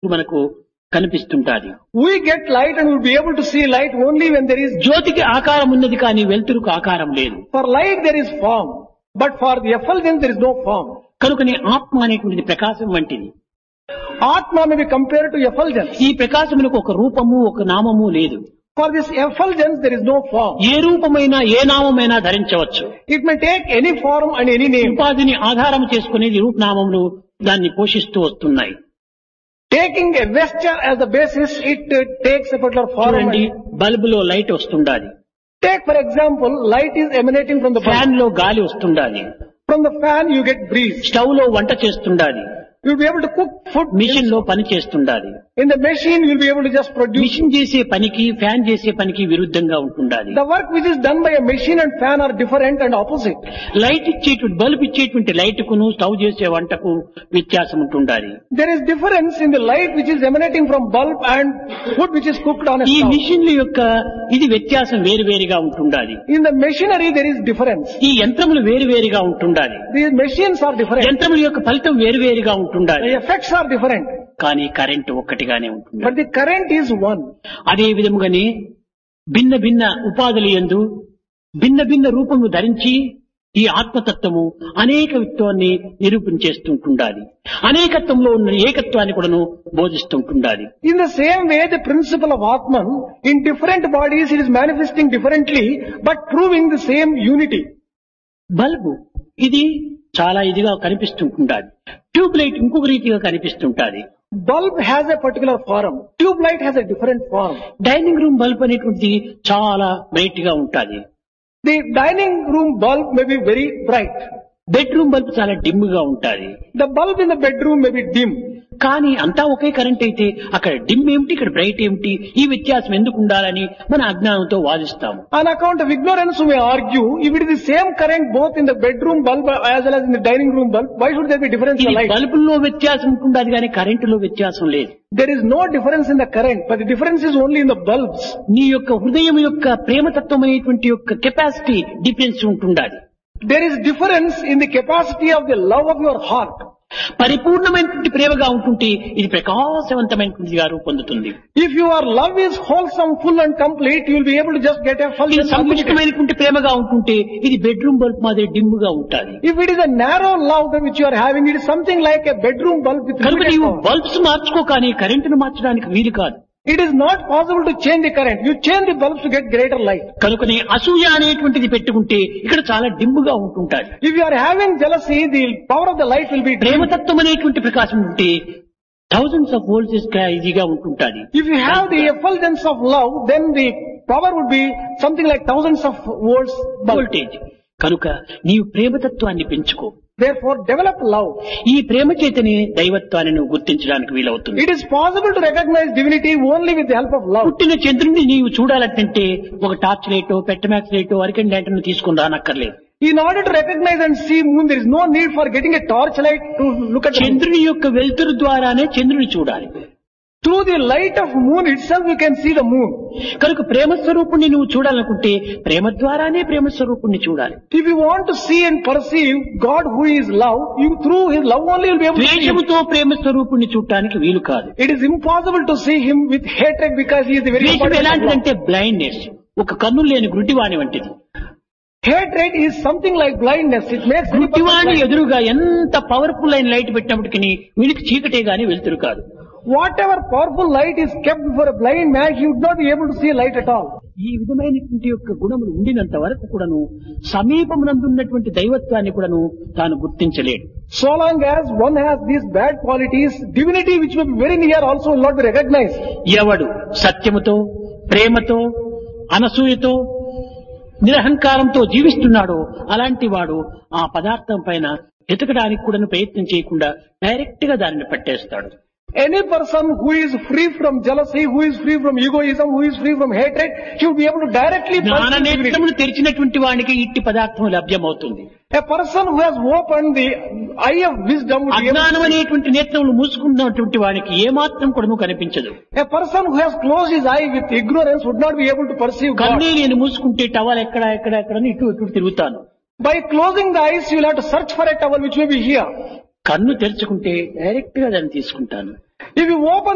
మనకు కనిపిస్తుంటాది. We get light and we'll be able to see light only when there is. జ్యోతికి ఆకారం ఉన్నది కానీ వెలుతురుకు ఆకారం లేదు. For light there is form, but for the effulgence there is no form. కనుకనే ఆత్మ అనేటువంటిది ప్రకాశం వంటిది. Atma may be compared to effulgence. ఈ ప్రకాశమునకు ఒక రూపము ఒక నామము లేదు. For this effulgence there is no form. A రూపమైనా A నామమైనా ధరించవచ్చు. It may take any form and any name. ఉపాధిని ఆధారం చేసుకునేది రూపనామములు దాన్ని పోషిస్తూ వస్తున్నాయి. Taking a vesture as the basis, it takes a particular form. చూడండి, బల్బులో light వస్తుండాలి. Take for example, light is emanating from the fan bulb. లో గాలి వస్తుండాలి. From the fan you get breeze. Stove లో వంట చేస్తుండాలి. You'll be able to cook food. Machine లో పని చేస్తుండాలి. In the machine you'll be able to just produce. Machine చేసే పనికి fan చేసే పనికి విరుద్ధంగా ఉంటుండాలి. The work which is done by a machine and fan are different and opposite. Light ఇచ్చేటువంటి bulb ఇచ్చేటువంటి లైట్ కును స్టవ్ చేసే వంటకు వ్యత్యాసం ఉంటుండాలి. There is difference in the light which is emanating from bulb and food which is cooked on a ఈ stove. మిషన్ల యొక్క ఇది వ్యత్యాసం వేరువేరుగా ఉంటుండాలి. In the machinery there is difference. ఈ యంత్రములు వేరువేరుగా ఉంటుండాలి. These machines are different. యంత్రముల యొక్క ఫలితం వేరువేరుగా ఉంటుండాలి. The effects are different. కానీ కరెంట్ ఒక్కటిగానే ఉంటుంది. But the current is one. అదే విధముగానే భిన్న భిన్న ఉపాధులు యందు భిన్న భిన్న రూపము ధరించి ఈ ఆత్మతత్వము అనేకత్వాన్ని నిరూపణ చేస్తుంటుండాలి. అనేకత్వంలో ఉన్న ఏకత్వాన్ని కూడాను బోధిస్తుంటుండాలి. In the same way, the principle of Atman, in different bodies it is manifesting differently, but proving the same unity. Bulb ఇది చాలా ఇదిగా కనిపిస్తుంటుండాలి. ట్యూబ్ లైట్ ఇంకొక రీతిగా కనిపిస్తుంటాది. Bulb has a particular form. Tube light has a different form. Dining room bulb అనేటువంటిది చాలా bright గా ఉంటుంది. The dining room bulb may be very bright. Bedroom bulb చాలా డిమ్ గా ఉంటుంది. The bulb in the bedroom may be dim. కానీ అంతా ఒకే current అయితే అక్కడ డిమ్ ఏమిటి ఇక్కడ బ్రైట్ ఏమిటి ఈ వ్యత్యాసం ఎందుకు ఉండాలని మన అజ్ఞానంతో వాదిస్తాము. On account of ignorance we may argue, if it is the same current both in the bedroom bulb as well as in the dining room bulb, why should there be difference in ఇది the light? బల్బుల్లో వ్యత్యాసం ఉంటుండదు కానీ కరెంటులో వ్యత్యాసం లేదు. There is no difference in the current, but the difference is only in the bulbs. నీ యొక్క హృదయం యొక్క ప్రేమతత్వం అనేటువంటి యొక్క కెపాసిటీ డిఫరెన్స్ ఉంటుండాలి. There is difference in the capacity of the love of your heart. పరిపూర్ణమైనటువంటి ప్రేమగా ఉంటుంటే ఇది ప్రకాశవంతమైనటువంటిగా రూపొందుతుంది. If your love is wholesome, full and complete, you will be able to just get a full ఇది and complete. సంకుచితమైనటువంటి ప్రేమగా ఉంటుంటే ఇది bedroom bulb మాదిరి dim గా ఉంటుంది. If it is a narrow love that which you are having, it is something like a bedroom bulb with కనుక limited నీవు power. Bulbs మార్చుకో కానీ కరెంటును మార్చడానికి వీలు కాదు. It is not possible to change the current. You change the bulbs to get greater light. కనుకనే అసూయ అనేటువంటిది పెట్టుకుంటే ఇక్కడ చాలా డిమ్ గా ఉంటుంటాది. If you are having jealousy, the power of the light will be dim. ప్రేమతత్వం అనేటువంటి ప్రకాశం ఉంటే థౌజండ్స్ ఆఫ్ వోల్ట్స్ ఈజీగా ఉంటుంటాది. If you have the effulgence of love, then the power would be something like thousands of volts bulb. Voltage కనుక నీవు ప్రేమతత్వాన్ని పెంచుకో. Therefore, develop love. ఈ ప్రేమ చేతనే దైవత్వాన్ని నువ్వు గుర్తించడానికి వీలవుతుంది. It is possible to recognize divinity only with the help of love. పుట్టిన చంద్రుడిని నీవు చూడాలంటే ఒక టార్చ్ లైటో పెట్టమాక్స్ లైటో అరికెన్ ల్యాంటర్న్ తీసుకుని రానక్కర్లేదు. In order to recognize and see moon, there is no need for getting a torchlight to look at the moon. చంద్రుని యొక్క వెలుతురు ద్వారానే చంద్రుని చూడాలి. Through the light of moon itself, you can see the moon. కనుక ప్రేమ స్వరూపుణ్ణి నువ్వు చూడాలనుకుంటే ప్రేమ ద్వారానే ప్రేమ స్వరూపుణ్ణి చూడాలి. If you want to see and perceive God who is love, you through His love only will be able to see Him. ద్వేషముతో ప్రేమ స్వరూపుణ్ణి చూడటానికి వీలు కాదు. It is impossible to see Him with hatred because He is the very ద్వేషం embodiment of love. ఎలాంటిదంటే blindness, ఒక కన్ను లేని గుడ్డివాణి వంటిది. Hatred is something like blindness. It makes any person గుడ్డివాణి blind. ఎదురుగా ఎంత పవర్ఫుల్ అయిన లైట్ పెట్టినప్పటికీ వీడికి చీకటే గాని వెలుతురు కాదు. Whatever powerful light is kept before a blind man, he would not be able to see light at all. ఈ విధమైనటువంటి యొక్క గుణములు ఉండినంత వరకు కూడాను సమీపమునందున్నటువంటి దైవత్వాన్ని కూడాను తాను గుర్తించలేడు. So long as one has these bad qualities, divinity which may be very near also will not be recognized. ఎవడు సత్యముతో ప్రేమతో అనసూయతో నిరహంకారంతో జీవిస్తున్నాడో అలాంటి వాడు ఆ పదార్థం పైన ఎతకడానికి కూడా ప్రయత్నం చేయకుండా డైరెక్ట్ గా దానిని పట్టేస్తాడు. Any person who is free from jealousy, who is free from egoism, who is free from hatred, he will be able to directly జ్ఞాన perceive divinity. నేత్రములు తెరిచినటువంటి వానికి ఇట్టి పదార్థం లభ్యమవుతుంది. A person who has opened the eye of wisdom would be able అజ్ఞానం to see. అనేటువంటి నేత్రములు మూసుకున్నటువంటి వానికి ఏమాత్రం కూడా కనిపించదు. A person who has closed his eye with ignorance would not be able to perceive God. కన్నే నేను మూసుకుంటే టవల్ ఎక్కడ ఇటు ఇటు తిరుగుతాను. By closing the eyes, you will have to search for a towel which may be here. కన్ను తెరుచుకుంటే direct గా దాన్ని తీసుకుంటాను. If you open